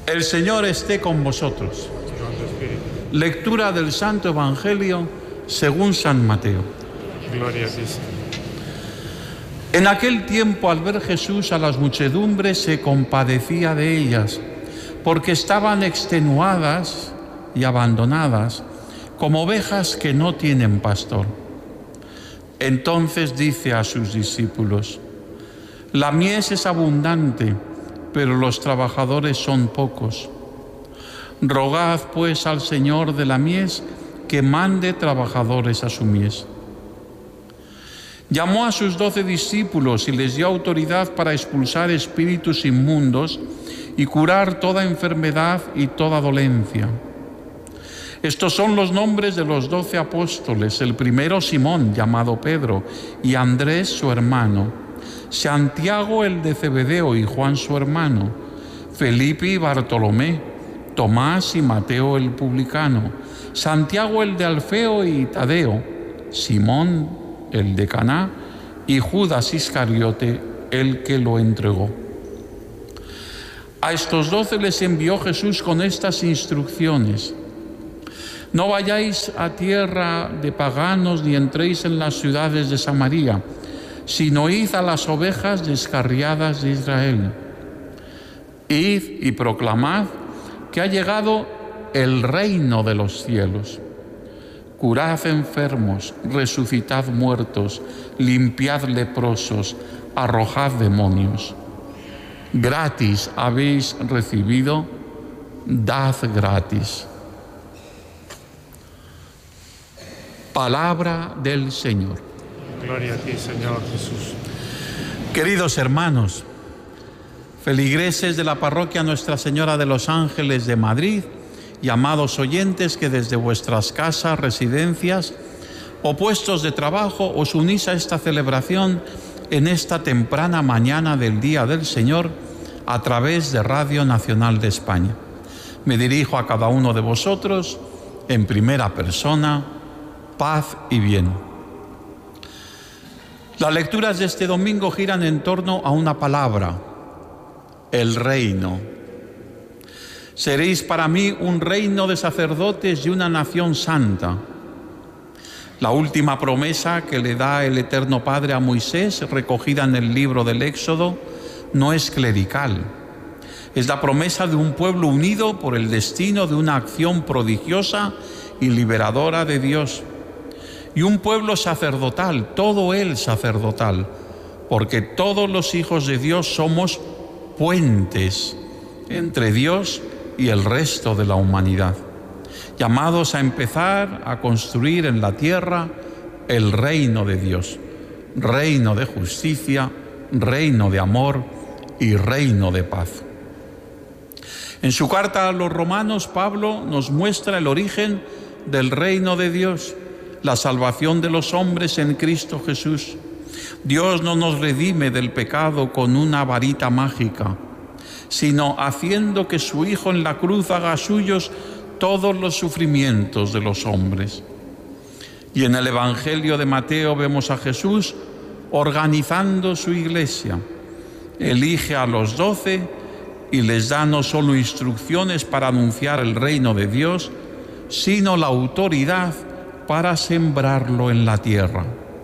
El Señor esté con vosotros. Lectura del Santo Evangelio según San Mateo. Gloria a ti, Señor. En aquel tiempo, al ver Jesús a las muchedumbres, se compadecía de ellas, porque estaban extenuadas y abandonadas, como ovejas que no tienen pastor. Entonces dice a sus discípulos: la mies es abundante, pero los trabajadores son pocos. Rogad pues al Señor de la mies que mande trabajadores a su mies. Llamó a sus 12 discípulos y les dio autoridad para expulsar espíritus inmundos y curar toda enfermedad y toda dolencia. Estos son los nombres de los 12 apóstoles: el primero Simón, llamado Pedro, y Andrés su hermano, Santiago el de Zebedeo y Juan su hermano, Felipe y Bartolomé, Tomás y Mateo el publicano, Santiago el de Alfeo y Tadeo, Simón el de Caná y Judas Iscariote, el que lo entregó. A estos 12 les envió Jesús con estas instrucciones: no vayáis a tierra de paganos ni entréis en las ciudades de Samaria, sino id a las ovejas descarriadas de Israel. Id y proclamad que ha llegado el reino de los cielos. Curad enfermos, resucitad muertos, limpiad leprosos, arrojad demonios. Gratis habéis recibido, dad gratis. Palabra del Señor. Gloria a ti, Señor Jesús. Queridos hermanos, feligreses de la parroquia Nuestra Señora de los Ángeles de Madrid, y amados oyentes que desde vuestras casas, residencias o puestos de trabajo os unís a esta celebración en esta temprana mañana del Día del Señor a través de Radio Nacional de España. Me dirijo a cada uno de vosotros en primera persona: paz y bien. Las lecturas de este domingo giran en torno a una palabra: el reino. Seréis para mí un reino de sacerdotes y una nación santa. La última promesa que le da el Eterno Padre a Moisés, recogida en el libro del Éxodo, no es clerical. Es la promesa de un pueblo unido por el destino de una acción prodigiosa y liberadora de Dios. Y un pueblo sacerdotal, todo él sacerdotal, porque todos los hijos de Dios somos puentes entre Dios y el resto de la humanidad, llamados a empezar a construir en la tierra el reino de Dios, reino de justicia, reino de amor y reino de paz. En su carta a los romanos, Pablo nos muestra el origen del reino de Dios, la salvación de los hombres en Cristo Jesús. Dios no nos redime del pecado con una varita mágica, sino haciendo que su Hijo en la cruz haga suyos todos los sufrimientos de los hombres. Y en el Evangelio de Mateo vemos a Jesús organizando su iglesia. Elige a los 12 y les da no solo instrucciones para anunciar el reino de Dios, sino la autoridad para sembrarlo en la tierra.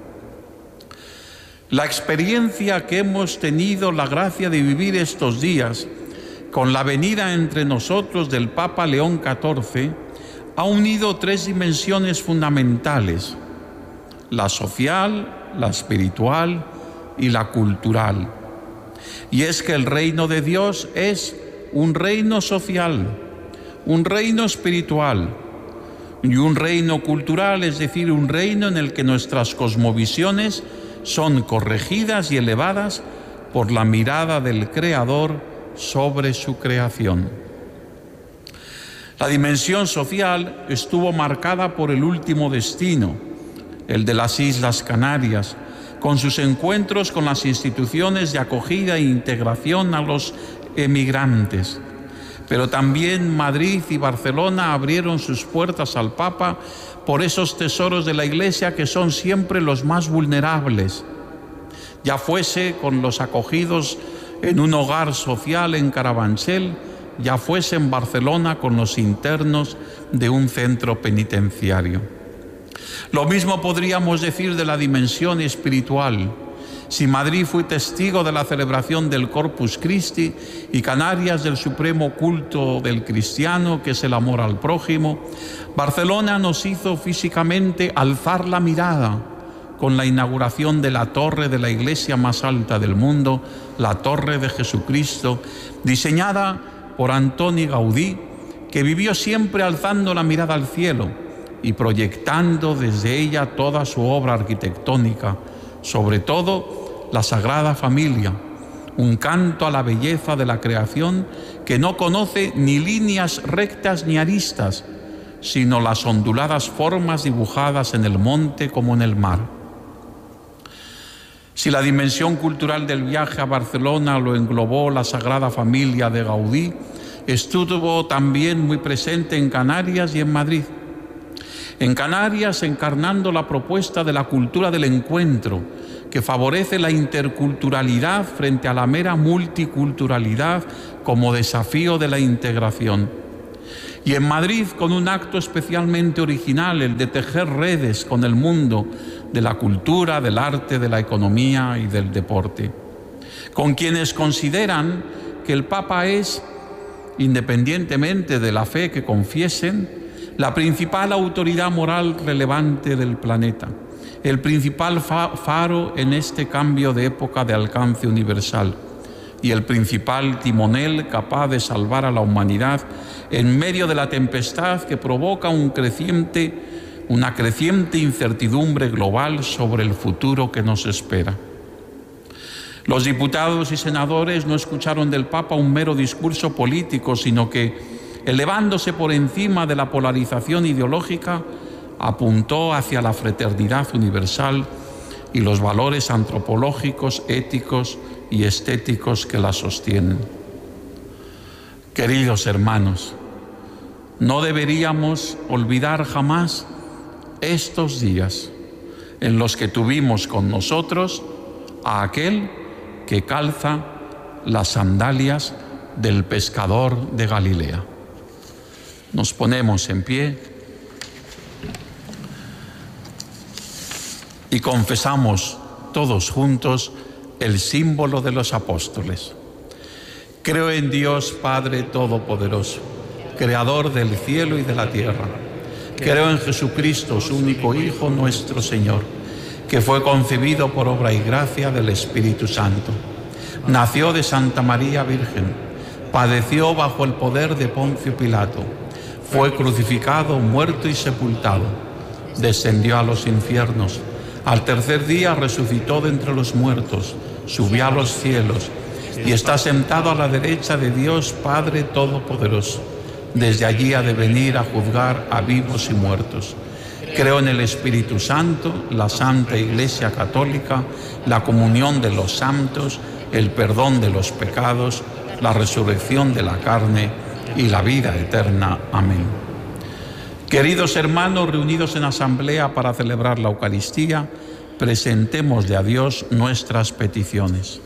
La experiencia que hemos tenido la gracia de vivir estos días con la venida entre nosotros del Papa León XIV ha unido 3 dimensiones fundamentales: la social, la espiritual y la cultural. Y es que el reino de Dios es un reino social, un reino espiritual y un reino cultural, es decir, un reino en el que nuestras cosmovisiones son corregidas y elevadas por la mirada del Creador sobre su creación. La dimensión social estuvo marcada por el último destino, el de las Islas Canarias, con sus encuentros con las instituciones de acogida e integración a los emigrantes. Pero también Madrid y Barcelona abrieron sus puertas al Papa por esos tesoros de la Iglesia que son siempre los más vulnerables, ya fuese con los acogidos en un hogar social en Carabanchel, ya fuese en Barcelona con los internos de un centro penitenciario. Lo mismo podríamos decir de la dimensión espiritual. Si Madrid fue testigo de la celebración del Corpus Christi y Canarias del supremo culto del cristiano, que es el amor al prójimo, Barcelona nos hizo físicamente alzar la mirada con la inauguración de la torre de la iglesia más alta del mundo, la Torre de Jesucristo, diseñada por Antoni Gaudí, que vivió siempre alzando la mirada al cielo y proyectando desde ella toda su obra arquitectónica, sobre todo la Sagrada Familia, un canto a la belleza de la creación que no conoce ni líneas rectas ni aristas, sino las onduladas formas dibujadas en el monte como en el mar. Si la dimensión cultural del viaje a Barcelona lo englobó la Sagrada Familia de Gaudí, estuvo también muy presente en Canarias y en Madrid. En Canarias, encarnando la propuesta de la cultura del encuentro, que favorece la interculturalidad frente a la mera multiculturalidad como desafío de la integración. Y en Madrid, con un acto especialmente original, el de tejer redes con el mundo de la cultura, del arte, de la economía y del deporte. Con quienes consideran que el Papa es, independientemente de la fe que confiesen, la principal autoridad moral relevante del planeta, el principal faro en este cambio de época de alcance universal y el principal timonel capaz de salvar a la humanidad en medio de la tempestad que provoca una creciente incertidumbre global sobre el futuro que nos espera. Los diputados y senadores no escucharon del Papa un mero discurso político, sino que, elevándose por encima de la polarización ideológica, apuntó hacia la fraternidad universal y los valores antropológicos, éticos y estéticos que la sostienen. Queridos hermanos, no deberíamos olvidar jamás estos días en los que tuvimos con nosotros a aquel que calza las sandalias del pescador de Galilea. Nos ponemos en pie y confesamos todos juntos el símbolo de los apóstoles. Creo en Dios Padre Todopoderoso, Creador del cielo y de la tierra. Creo en Jesucristo, su único Hijo, nuestro Señor, que fue concebido por obra y gracia del Espíritu Santo. Nació de Santa María Virgen, padeció bajo el poder de Poncio Pilato, fue crucificado, muerto y sepultado, descendió a los infiernos, al tercer día resucitó de entre los muertos, subió a los cielos y está sentado a la derecha de Dios Padre Todopoderoso. Desde allí ha de venir a juzgar a vivos y muertos. Creo en el Espíritu Santo, la Santa Iglesia Católica, la comunión de los santos, el perdón de los pecados, la resurrección de la carne y la vida eterna. Amén. Queridos hermanos reunidos en asamblea para celebrar la Eucaristía, presentémosle a Dios nuestras peticiones.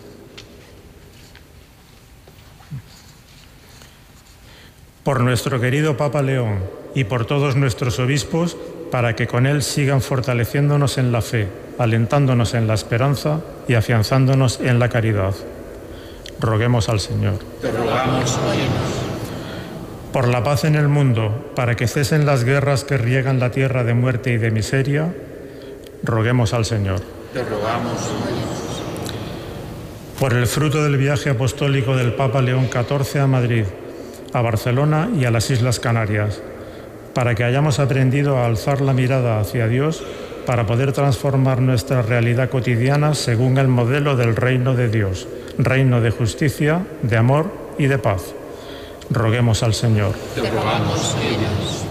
Por nuestro querido Papa León y por todos nuestros obispos, para que con él sigan fortaleciéndonos en la fe, alentándonos en la esperanza y afianzándonos en la caridad. Roguemos al Señor. Te rogamos, óyenos. Por la paz en el mundo, para que cesen las guerras que riegan la tierra de muerte y de miseria, roguemos al Señor. Te rogamos, óyenos. Por el fruto del viaje apostólico del Papa León XIV a Madrid, a Barcelona y a las Islas Canarias, para que hayamos aprendido a alzar la mirada hacia Dios para poder transformar nuestra realidad cotidiana según el modelo del reino de Dios, reino de justicia, de amor y de paz. Roguemos al Señor. Te rogamos, ellos.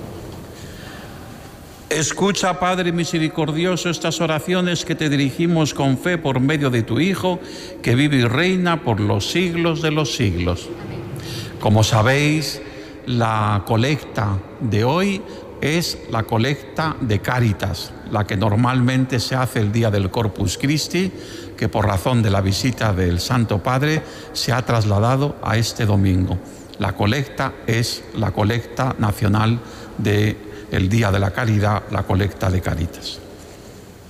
Escucha, Padre misericordioso, estas oraciones que te dirigimos con fe por medio de tu Hijo, que vive y reina por los siglos de los siglos. Como sabéis, la colecta de hoy es la colecta de Cáritas, la que normalmente se hace el día del Corpus Christi, que por razón de la visita del Santo Padre se ha trasladado a este domingo. La colecta es la colecta nacional del Día de la Caridad, la colecta de Cáritas.